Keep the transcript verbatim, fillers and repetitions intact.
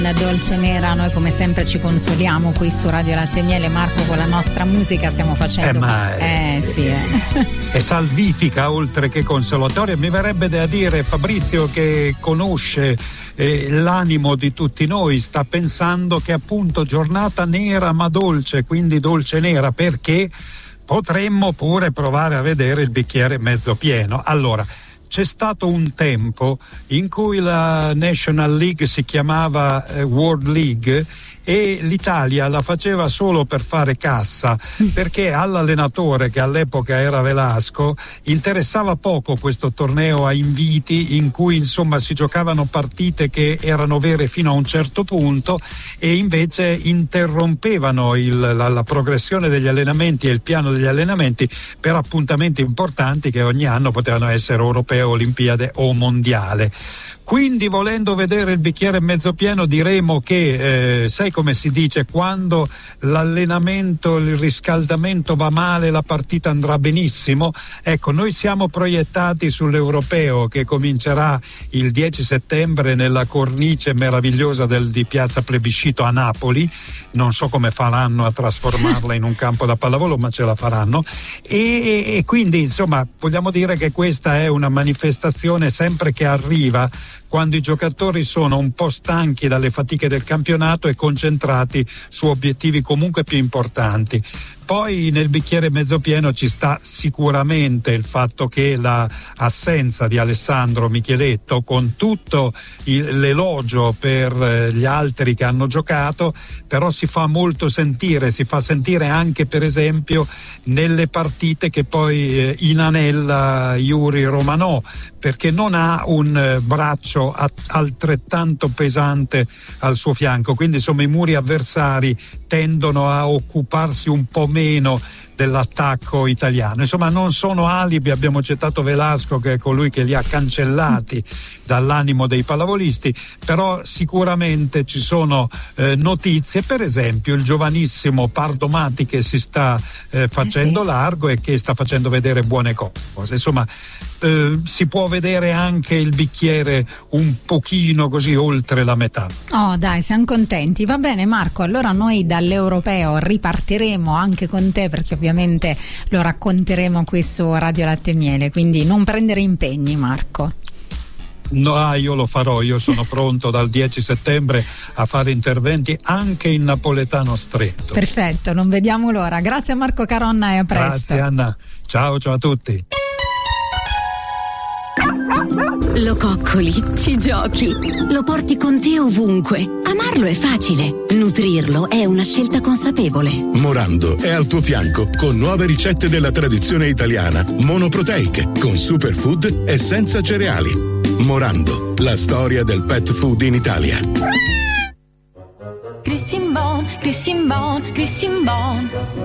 Dolce Nera, noi come sempre ci consoliamo qui su Radio Latte e Miele, Marco, con la nostra musica stiamo facendo eh, ma è, eh, sì, eh. è salvifica oltre che consolatoria. Mi verrebbe da dire, Fabrizio, che conosce eh, l'animo di tutti noi, sta pensando che appunto giornata nera ma dolce, quindi dolce nera, perché potremmo pure provare a vedere il bicchiere mezzo pieno. Allora, c'è stato un tempo in cui la National League si chiamava eh, World League e l'Italia la faceva solo per fare cassa, perché all'allenatore, che all'epoca era Velasco, interessava poco questo torneo a inviti in cui insomma si giocavano partite che erano vere fino a un certo punto e invece interrompevano il, la, la progressione degli allenamenti e il piano degli allenamenti per appuntamenti importanti che ogni anno potevano essere europeo, olimpiade o mondiale. Quindi, volendo vedere il bicchiere mezzo pieno, diremo che eh, sai come si dice, quando l'allenamento, il riscaldamento va male, la partita andrà benissimo. Ecco, noi siamo proiettati sull'europeo che comincerà il dieci settembre nella cornice meravigliosa del, di Piazza Plebiscito a Napoli. Non so come faranno a trasformarla in un campo da pallavolo, ma ce la faranno. E, e quindi insomma vogliamo dire che questa è una manifestazione sempre che arriva quando i giocatori sono un po' stanchi dalle fatiche del campionato e concentrati su obiettivi comunque più importanti. Poi nel bicchiere mezzo pieno ci sta sicuramente il fatto che la assenza di Alessandro Micheletto, con tutto il, l'elogio per gli altri che hanno giocato, però si fa molto sentire, si fa sentire anche per esempio nelle partite che poi eh, inanella Yuri Romanò, perché non ha un eh, braccio a, altrettanto pesante al suo fianco, quindi insomma i muri avversari tendono a occuparsi un po' meno dell'attacco italiano. Insomma, non sono alibi, abbiamo citato Velasco che è colui che li ha cancellati dall'animo dei pallavolisti, però sicuramente ci sono eh, notizie, per esempio il giovanissimo Pardomati che si sta eh, facendo eh sì. largo e che sta facendo vedere buone cose. Insomma, eh, si può vedere anche il bicchiere un pochino così oltre la metà. Oh dai, siamo contenti. Va bene Marco, allora noi dall'europeo ripartiremo anche con te, perché ovviamente lo racconteremo qui su Radio Latte e Miele, quindi non prendere impegni, Marco. No, ah, io lo farò, io sono pronto dal dieci settembre a fare interventi anche in napoletano stretto. Perfetto, non vediamo l'ora. Grazie a Marco Caronna e a presto. Grazie Anna, ciao ciao a tutti. Lo coccoli, ci giochi, lo porti con te ovunque. Amarlo è facile, nutrirlo è una scelta consapevole. Morando è al tuo fianco con nuove ricette della tradizione italiana, monoproteiche, con superfood e senza cereali. Morando, la storia del pet food in Italia. Crissin Bon, Crissin Bon, Crissin Bon.